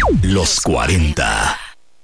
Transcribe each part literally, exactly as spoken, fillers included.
Los cuarenta.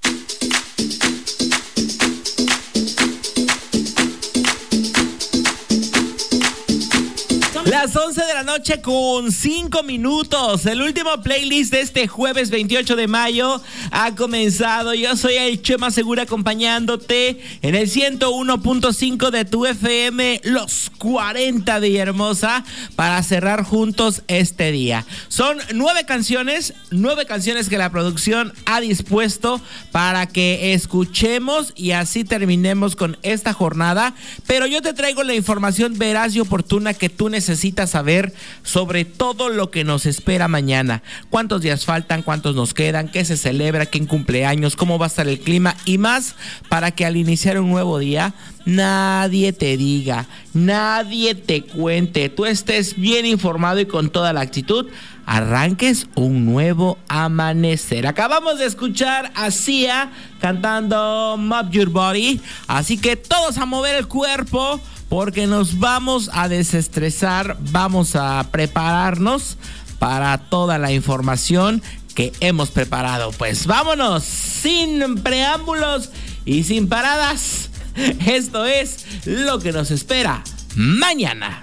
Las once de la noche con cinco minutos. El último playlist de este jueves veintiocho de mayo ha comenzado. Yo soy el Chema Segura acompañándote en el ciento uno punto cinco de tu F M, Los cuarenta de Villahermosa, para cerrar juntos este día. Son nueve canciones, nueve canciones que la producción ha dispuesto para que escuchemos y así terminemos con esta jornada. Pero yo te traigo la información veraz y oportuna que tú necesitas saber sobre todo lo que nos espera mañana. Cuántos días faltan, cuántos nos quedan, qué se celebra, quién cumpleaños, cómo va a estar el clima y más, para que al iniciar un nuevo día nadie te diga, nadie te cuente, tú estés bien informado y con toda la actitud arranques un nuevo amanecer. Acabamos de escuchar a Sia cantando Move Your Body, así que todos a mover el cuerpo porque nos vamos a desestresar, vamos a prepararnos para toda la información que hemos preparado. Pues vámonos, sin preámbulos y sin paradas. Esto es lo que nos espera mañana.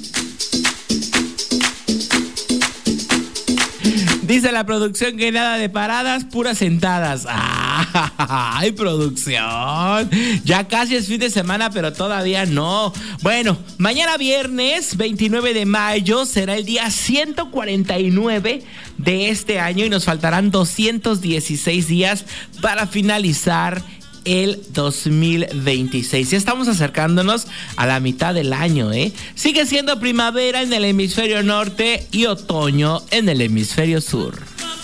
Dice la producción que nada de paradas, puras sentadas. ¡Ay, producción! Ya casi es fin de semana, pero todavía no. Bueno, mañana viernes veintinueve de mayo será el día ciento cuarenta y nueve de este año y nos faltarán doscientos dieciséis días para finalizar el dos mil veintiséis. Ya estamos acercándonos a la mitad del año, ¿eh? Sigue siendo primavera en el hemisferio norte y otoño en el hemisferio sur.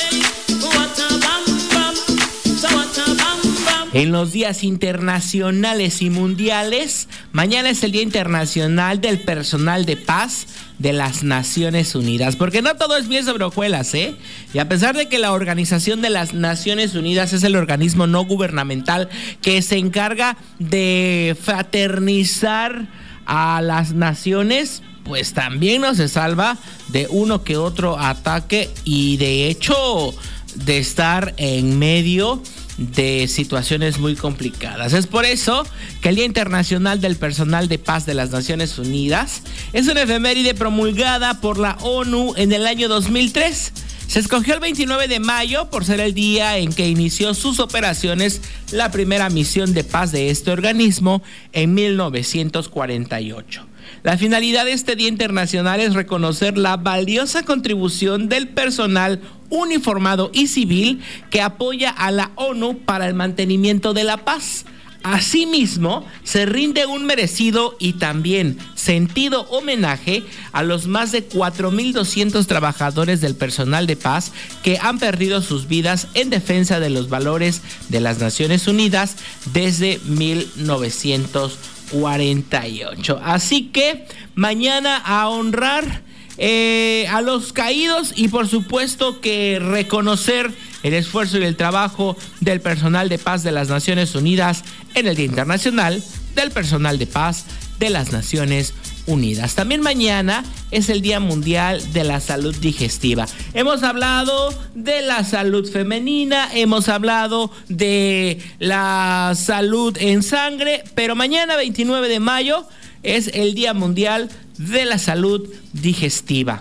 En los días internacionales y mundiales, mañana es el Día Internacional del Personal de Paz de las Naciones Unidas, porque no todo es miel sobre hojuelas, ¿eh? Y a pesar de que la Organización de las Naciones Unidas es el organismo no gubernamental que se encarga de fraternizar a las naciones, pues también no se salva de uno que otro ataque y de hecho de estar en medio de situaciones muy complicadas. Es por eso que el Día Internacional del Personal de Paz de las Naciones Unidas es una efeméride promulgada por la ONU en el año dos mil tres. Se escogió el veintinueve de mayo por ser el día en que inició sus operaciones la primera misión de paz de este organismo en mil novecientos cuarenta y ocho. La finalidad de este Día Internacional es reconocer la valiosa contribución del personal uniformado y civil que apoya a la ONU para el mantenimiento de la paz. Asimismo, se rinde un merecido y también sentido homenaje a los más de cuatro mil doscientos trabajadores del personal de paz que han perdido sus vidas en defensa de los valores de las Naciones Unidas desde mil novecientos cuarenta y ocho. Así que mañana a honrar eh, a los caídos y por supuesto que reconocer el esfuerzo y el trabajo del personal de paz de las Naciones Unidas en el Día Internacional del Personal de Paz de las Naciones Unidas. También mañana es el Día Mundial de la Salud Digestiva. Hemos hablado de la salud femenina, hemos hablado de la salud en sangre, pero mañana veintinueve de mayo es el Día Mundial de la Salud Digestiva.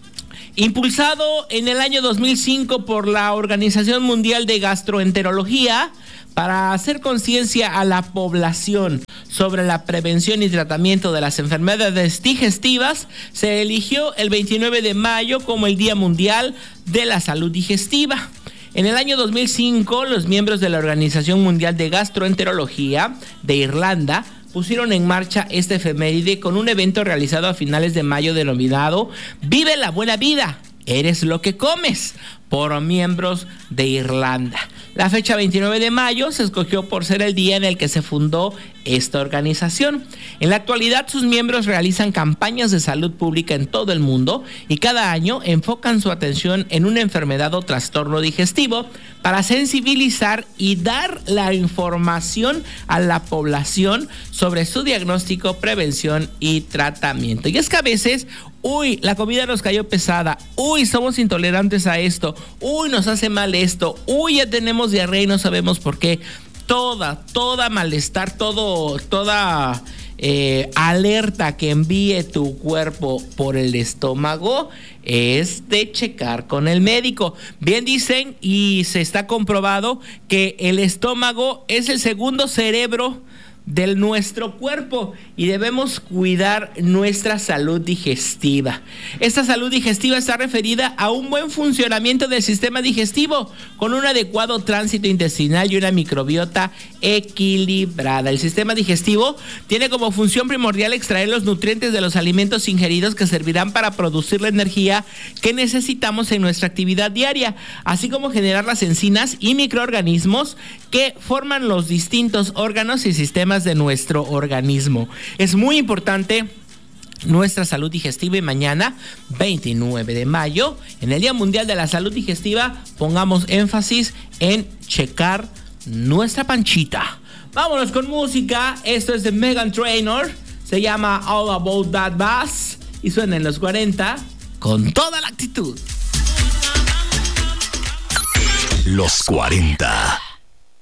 Impulsado en el año dos mil cinco por la Organización Mundial de Gastroenterología para hacer conciencia a la población sobre la prevención y tratamiento de las enfermedades digestivas, se eligió el veintinueve de mayo como el Día Mundial de la Salud Digestiva. En el año dos mil cinco, los miembros de la Organización Mundial de Gastroenterología de Irlanda pusieron en marcha este efeméride con un evento realizado a finales de mayo denominado Vive la Buena Vida, Eres lo que comes, por miembros de Irlanda. La fecha veintinueve de mayo se escogió por ser el día en el que se fundó esta organización. En la actualidad, sus miembros realizan campañas de salud pública en todo el mundo y cada año enfocan su atención en una enfermedad o trastorno digestivo para sensibilizar y dar la información a la población sobre su diagnóstico, prevención y tratamiento. Y es que a veces, uy, la comida nos cayó pesada, uy, somos intolerantes a esto, uy, nos hace mal esto, uy, ya tenemos diarrea y no sabemos por qué. Toda, toda malestar, todo, toda eh, alerta que envíe tu cuerpo por el estómago es de checar con el médico. Bien dicen y se está comprobado que el estómago es el segundo cerebro de nuestro cuerpo y debemos cuidar nuestra salud digestiva. Esta salud digestiva está referida a un buen funcionamiento del sistema digestivo con un adecuado tránsito intestinal y una microbiota equilibrada. El sistema digestivo tiene como función primordial extraer los nutrientes de los alimentos ingeridos que servirán para producir la energía que necesitamos en nuestra actividad diaria, así como generar las enzimas y microorganismos que forman los distintos órganos y sistemas de nuestro organismo. Es muy importante nuestra salud digestiva y mañana, veintinueve de mayo, en el Día Mundial de la Salud Digestiva, pongamos énfasis en checar nuestra panchita. Vámonos con música. Esto es de Meghan Trainor, se llama All About That Bass y suena en los cuarenta con toda la actitud. Los cuarenta.